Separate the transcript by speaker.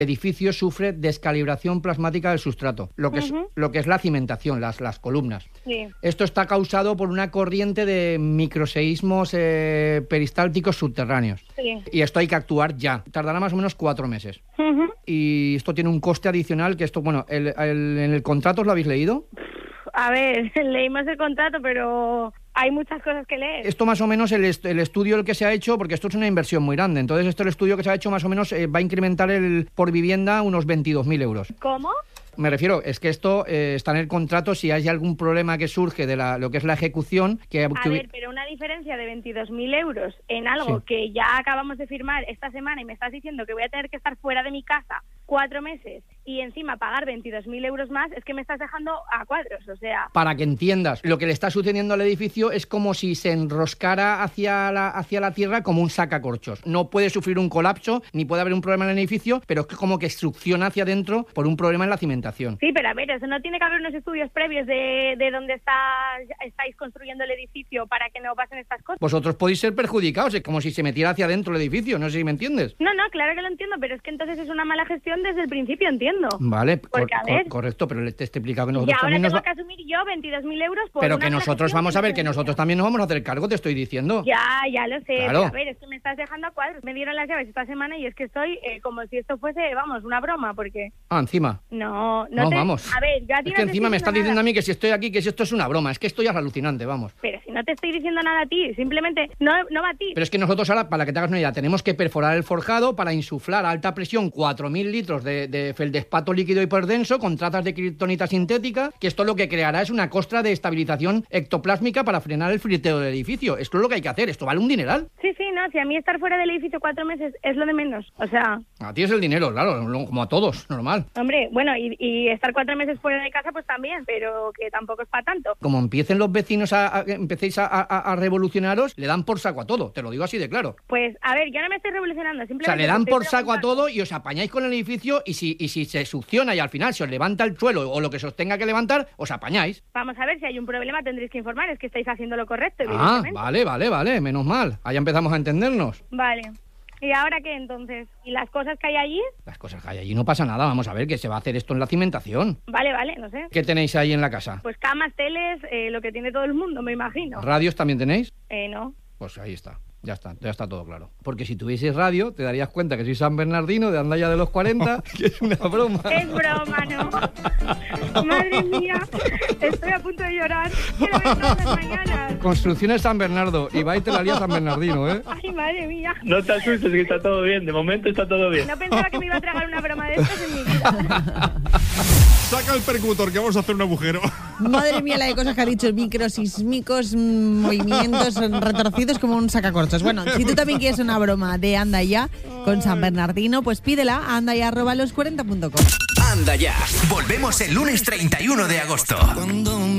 Speaker 1: El edificio sufre descalibración plasmática del sustrato, lo que es la cimentación, las columnas.
Speaker 2: Sí.
Speaker 1: Esto está causado por una corriente de microseísmos peristálticos subterráneos.
Speaker 2: Sí.
Speaker 1: Y esto hay que actuar ya. Tardará más o menos 4 meses. Y esto tiene un coste adicional que esto, bueno, en el contrato, ¿os lo habéis leído?
Speaker 2: A ver, leímos el contrato, pero hay muchas cosas que leer.
Speaker 1: Esto más o menos, el estudio el que se ha hecho, porque esto es una inversión muy grande, entonces el estudio que se ha hecho más o menos va a incrementar por vivienda unos 22.000 euros.
Speaker 2: ¿Cómo?
Speaker 1: Me refiero, es que esto está en el contrato, si hay algún problema que surge de lo que es la ejecución...
Speaker 2: A ver, pero una diferencia de 22.000 euros en algo que ya acabamos de firmar esta semana y me estás diciendo que voy a tener que estar fuera de mi casa 4 meses y encima pagar 22.000 euros más, es que me estás dejando a cuadros, o sea...
Speaker 1: Para que entiendas, lo que le está sucediendo al edificio es como si se enroscara hacia la tierra como un sacacorchos. No puede sufrir un colapso, ni puede haber un problema en el edificio, pero es que como que succiona hacia adentro por un problema en la cimentación.
Speaker 2: Sí, pero a ver, eso no tiene que haber unos estudios previos de dónde estáis construyendo el edificio para que no pasen estas cosas.
Speaker 1: Vosotros podéis ser perjudicados, es como si se metiera hacia adentro el edificio, no sé si me entiendes.
Speaker 2: No, claro que lo entiendo, pero es que entonces es una mala gestión desde el principio, entiendo.
Speaker 1: Vale,
Speaker 2: porque,
Speaker 1: correcto, pero te he explicado que nosotros
Speaker 2: y ahora
Speaker 1: también
Speaker 2: tengo que asumir yo 22.000 euros por
Speaker 1: pero
Speaker 2: una
Speaker 1: que nosotros, vamos a ver, que nosotros también nos vamos a hacer cargo, te estoy diciendo.
Speaker 2: Ya lo sé,
Speaker 1: claro.
Speaker 2: Pero a ver, es que me estás dejando a cuadros. Me dieron las llaves esta semana y es que estoy como si esto fuese, vamos, una broma, porque...
Speaker 1: encima.
Speaker 2: No,
Speaker 1: vamos.
Speaker 2: A ver, yo a ti
Speaker 1: es que
Speaker 2: no
Speaker 1: encima me estás diciendo
Speaker 2: nada.
Speaker 1: a mí que si estoy aquí, que si esto es una broma, es que esto ya es alucinante, vamos.
Speaker 2: Pero si no te estoy diciendo nada a ti, simplemente no va a ti.
Speaker 1: Pero es que nosotros ahora, para que te hagas una idea, tenemos que perforar el forjado para insuflar a alta presión 4.000 litros de feldespato líquido hiperdenso con trazas de kriptonita sintética, que esto lo que creará es una costra de estabilización ectoplásmica para frenar el friteo del edificio. Esto es lo que hay que hacer, esto vale un dineral.
Speaker 2: Sí, no, si a mí estar fuera del edificio 4 meses es lo de menos, o sea...
Speaker 1: A ti es el dinero, claro, como a todos, normal.
Speaker 2: Hombre, bueno, y estar 4 meses fuera de casa pues también, pero que tampoco es para tanto.
Speaker 1: Como empiecen los vecinos empecéis a revolucionaros, le dan por saco a todo, te lo digo así de claro.
Speaker 2: Pues, a ver, yo no me estoy revolucionando, simplemente...
Speaker 1: O sea, le dan por saco a todo y os apañáis con el edificio y si se succiona y al final se os levanta el suelo o lo que se os tenga que levantar, os apañáis.
Speaker 2: Vamos a ver, si hay un problema tendréis que informar, es que estáis haciendo lo correcto,
Speaker 1: evidentemente. Vale, menos mal, ahí empezamos a entendernos.
Speaker 2: Vale. ¿Y ahora qué entonces? ¿Y las cosas que hay allí?
Speaker 1: Las cosas que hay allí no pasa nada, vamos a ver que se va a hacer esto en la cimentación.
Speaker 2: Vale, no sé.
Speaker 1: ¿Qué tenéis ahí en la casa?
Speaker 2: Pues camas, teles, lo que tiene todo el mundo, me imagino.
Speaker 1: ¿Radios también tenéis?
Speaker 2: No.
Speaker 1: Pues ahí está. Ya está todo claro. Porque si tuvieses radio, te darías cuenta que soy San Bernardino de Andaya de los 40, que es una broma.
Speaker 2: Es broma, ¿no? Madre mía, estoy a punto de llorar. Quiero ver todas las mañanas.
Speaker 1: Construcciones San Bernardo, y va y te la lía San Bernardino, ¿eh?
Speaker 2: Ay, madre mía.
Speaker 3: No te asustes, que está todo bien, de momento está todo bien.
Speaker 2: No pensaba que me iba a tragar una broma de estas en mi vida.
Speaker 4: Saca el percutor, que vamos a hacer un agujero.
Speaker 5: Madre mía, la de cosas que ha dicho, microsísmicos, movimientos retorcidos como un sacacorchos. Bueno, si tú también quieres una broma de Anda Ya con San Bernardino, pues pídela a andaya@los40.com.
Speaker 6: Anda Ya. Volvemos el lunes 31 de agosto.